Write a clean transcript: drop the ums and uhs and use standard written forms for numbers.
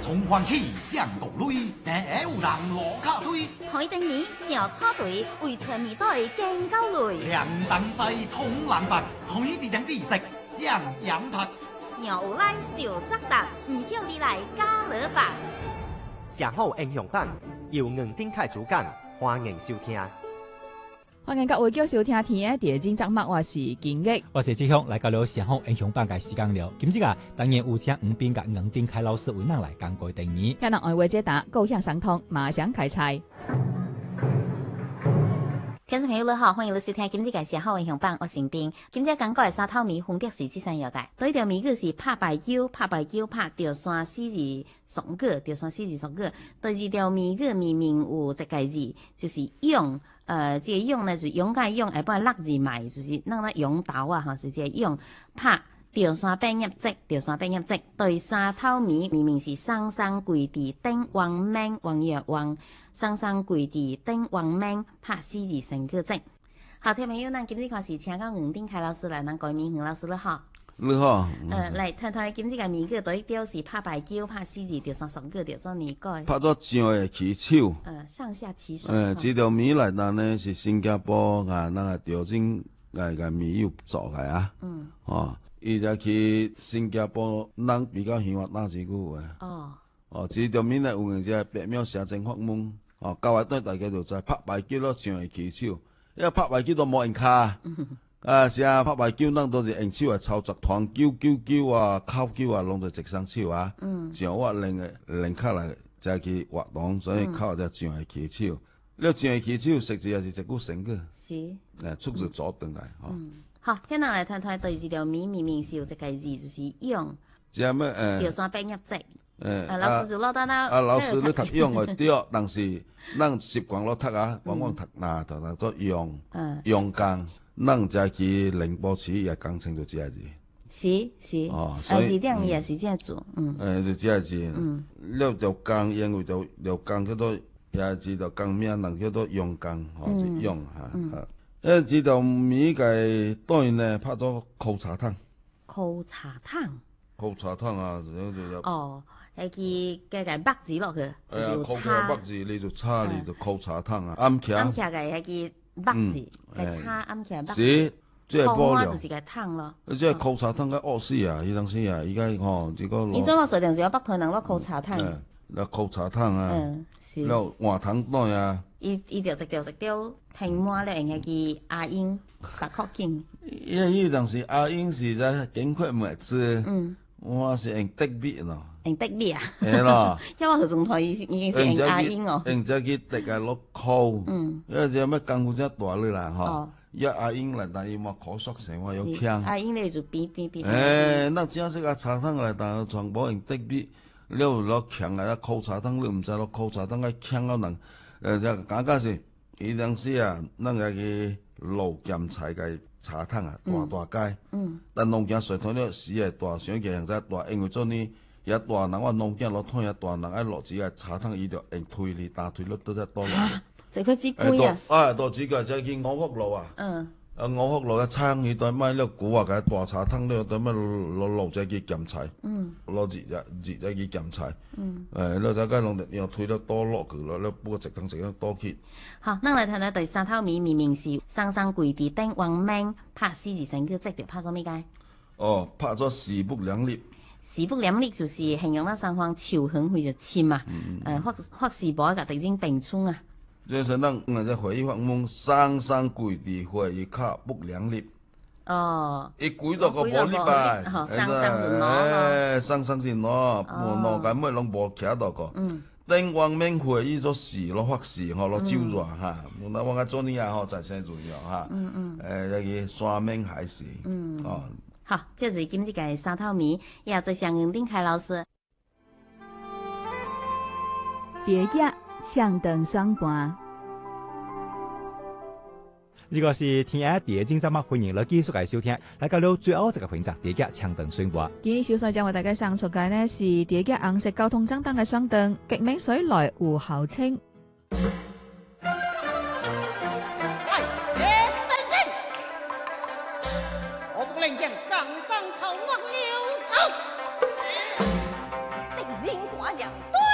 從環起將國壘，但有人落卡推。 海定年小草隊為全面隊更高壘。 兩等西通藍白，推地兩地食將羊拍。 小拉就責答，唔曉你來加勒吧。 上好英雄榜由吳丁凱主講，歡迎收聽。 歡迎各位繼續收聽天嘅第二集目，我是金玉， 我是志雄，來到了上好英雄榜嘅時間了。今次啊，當然有請吳斌甲吳丁凱老師為咱來講過第二。 向人愛話解答，高向上通，馬上開賽。 聽眾朋友你好，歡迎你收聽今次嘅上好英雄榜，我是斌。今次講過嘅沙頭米風格是這三樣嘅，第一條米句是拍白球，拍白球拍掉山四字雙個，掉山四字雙個。第二條米句明明有一個字，就是勇。這個勇呢就是勇敢勇，下半落字埋，就是咱個勇鬥啊，哈，是這個勇拍掉山變入職，掉山變入職。對沙頭米明明是雙雙跪地頂王命王月王，雙雙跪地頂王命拍四字成個職。好，聽朋友，咱今次開始請到吳丁凱老師來，咱改名吳老師了哈。 你好， 來睇睇今次嘅米句，對調是拍白球，拍四字，掉山雙個，掉做你改。 拍咗象嘅起手。 上下其手。 這條米來講呢是新加坡啊，那個調整個米有做嘅啊。伊就去新加坡，人比較喜歡打這句話。這條米呢有人只白秒寫成發夢。教話對大家就知拍白球咯，象嘅起手，因為拍白球都冇人卡。是啊，拍白球，咱都是用手啊，操作團球、球啊、扣球啊，攏在直上手啊。像我練卡來再去活動，所以靠只象嘅起手。了象嘅起手，實際也是一句成語。 是。 出自左轉來。 好，聽人來睇睇對這條米明明是有一個字，就是勇。 即咩？ 掉山變入職。老師就落單啦。 老師你讀勇嘅對，但是咱習慣落讀啊，往往讀哪讀做勇，勇敢。咱再去寧波市也講清楚這個字。是。字典也是這樣做。就這個字。了就講，因為就講叫做也字就講名，人叫做勇敢，是勇嚇。這條米嘅對呢，拍咗扣茶湯。扣茶湯啊，係個北字落去，就是茶。北字你就叉，你就扣茶湯啊。啱嘅係個北字。係叉啱起來北。是，即係玻璃。就是個湯咯。即係扣茶湯嘅惡死啊！伊當時啊，依家吼這個。你怎麼說定是有北台人攞扣茶湯？扣茶湯啊。是。了換湯袋啊。伊條一條平滿咧，用個阿英白殼金。伊當時阿英是在經過梅子。我是用德米咯。用德米啊？係咯。因為佢仲台已經是用阿英哦。用只去德個落扣。因為只咩功夫只大你啦，嗬。一阿英嚟，但係冇可塑性，我有強。阿英你就變。那正式個茶湯嚟，但係全部用德米，了攞強嚟，扣茶湯你唔使攞扣茶湯，個強個能，就講講是，伊當時啊，咱個去老鹹菜個茶湯啊，大街。但農家水桶了時係大，上嘅現在大，因為做呢也大人，我農家攞湯也大人，愛落子個茶湯，伊就用推力打推率都得多落。就佢支杯啊！多子個就見我福路啊！我福路一餐佢對咩咧古話嘅大茶湯咧對咩攞仔去鹹菜，攞字仔去鹹菜，攞仔雞弄又推得多落去咯，不過直得多去。好，咱來睇睇第三頭米明明是雙雙跪地頂王命拍四字成句，即條拍咗咩解？拍咗勢不兩立。勢不兩立就是形容咱雙方潮響會就簽啊，或是無一個特徵並存啊。即係咱我在回憶發夢，雙雙跪地會伊卡不兩立。伊跪到個無立拜，雙雙是攞，攞緊咩攏無徛到個。頂王命會伊做事攞發事，攞招咗嚇。那我做呢啊，在先做咗嚇。一個山命還是。好，這是今次嘅沙頭米，也最上吳丁凱老師。 第一向燈雙盤。 呢個是天下第一精節目，歡迎你繼續嚟收聽。嚟到了最後一個環節，第一搶燈雙盤。 今日小帥將為大家送出嘅呢是第一紅色交通燈燈嘅雙燈，極美水來湖後清。 我講。